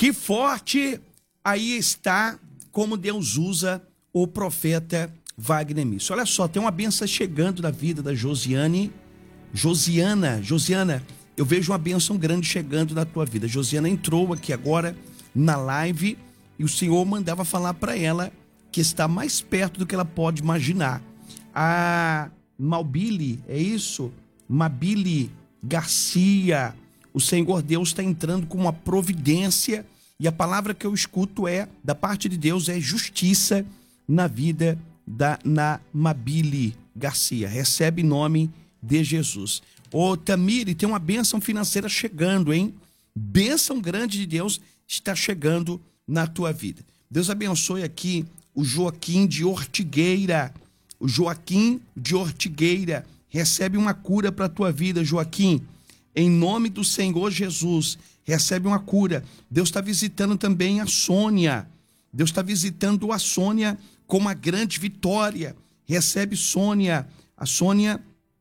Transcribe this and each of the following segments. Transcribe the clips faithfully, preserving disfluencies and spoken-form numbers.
Que forte! Aí está como Deus usa o profeta Wagner Misso. Olha só, tem uma bênção chegando na vida da Josiane. Josiana, Josiana, eu vejo uma bênção grande chegando na tua vida. Josiana entrou aqui agora na live e o Senhor mandava falar para ela que está mais perto do que ela pode imaginar. A Malbili, é isso? Mabili Garcia, o Senhor Deus está entrando com uma providência e a palavra que eu escuto é, da parte de Deus, é justiça na vida da na Mabili Garcia. Recebe em nome de Jesus. Ô Tamiri, tem uma bênção financeira chegando, hein? Bênção grande de Deus está chegando na tua vida. Deus abençoe aqui o Joaquim de Ortigueira. O Joaquim de Ortigueira. Recebe uma cura para a tua vida, Joaquim. Em nome do Senhor Jesus, recebe uma cura. Deus está visitando também a Sônia. Deus está visitando a Sônia com uma grande vitória. Recebe Sônia. A Sônia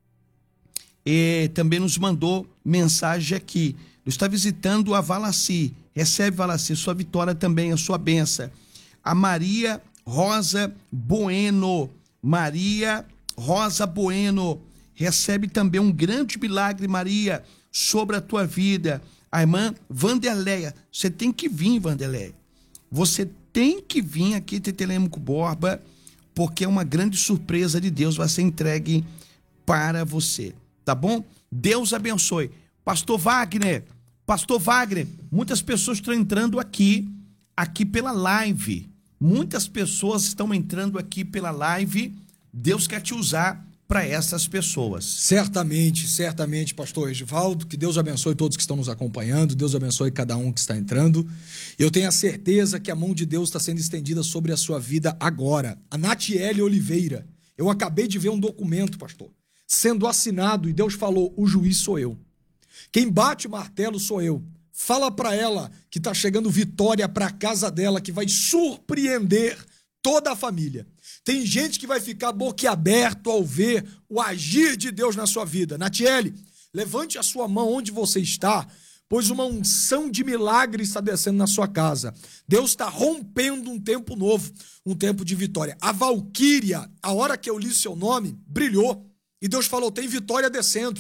eh, também nos mandou mensagem aqui. Deus está visitando a Valaci. Recebe, Valaci, sua vitória também, a sua bênção. A Maria Rosa Bueno. Maria Rosa Bueno. Recebe também um grande milagre, Maria, sobre a tua vida. A irmã Vanderleia, você tem que vir, Vanderleia. Você tem que vir aqui, Tetelêmico Borba, porque é uma grande surpresa de Deus, vai ser entregue para você, tá bom? Deus abençoe. Pastor Wagner, Pastor Wagner, muitas pessoas estão entrando aqui, aqui pela live. Muitas pessoas estão entrando aqui pela live. Deus quer te usar para essas pessoas. Certamente, certamente, pastor Regivaldo, que Deus abençoe todos que estão nos acompanhando, Deus abençoe cada um que está entrando. Eu tenho a certeza que a mão de Deus está sendo estendida sobre a sua vida agora. A Natiele Oliveira, eu acabei de ver um documento, pastor, sendo assinado e Deus falou, o juiz sou eu. Quem bate o martelo sou eu. Fala para ela que está chegando vitória para a casa dela, que vai surpreender toda a família. Tem gente que vai ficar boquiaberto ao ver o agir de Deus na sua vida. Natiele, levante a sua mão onde você está, pois uma unção de milagre está descendo na sua casa. Deus está rompendo um tempo novo, um tempo de vitória. A Valquíria, a hora que eu li seu nome, brilhou. E Deus falou, tem vitória descendo.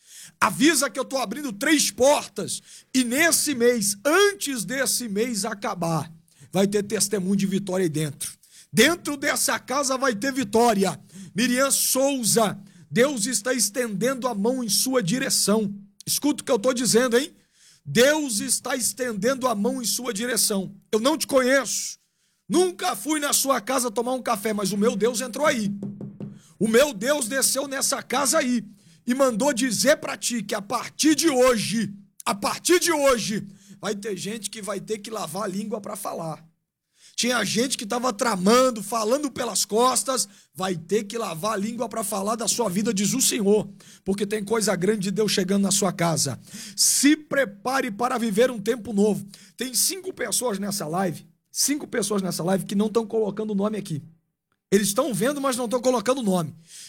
Avisa que eu estou abrindo três portas. E nesse mês, antes desse mês acabar, vai ter testemunho de vitória aí dentro. Dentro dessa casa vai ter vitória. Miriam Souza, Deus está estendendo a mão em sua direção. Escuta o que eu estou dizendo, hein? Deus está estendendo a mão em sua direção. Eu não te conheço. Nunca fui na sua casa tomar um café, mas o meu Deus entrou aí. O meu Deus desceu nessa casa aí e mandou dizer para ti que a partir de hoje, a partir de hoje, vai ter gente que vai ter que lavar a língua para falar. Tinha gente que estava tramando, falando pelas costas, vai ter que lavar a língua para falar da sua vida, diz o Senhor, porque tem coisa grande de Deus chegando na sua casa. Se prepare para viver um tempo novo. Tem cinco pessoas nessa live, cinco pessoas nessa live que não estão colocando o nome aqui. Eles estão vendo, mas não estão colocando o nome.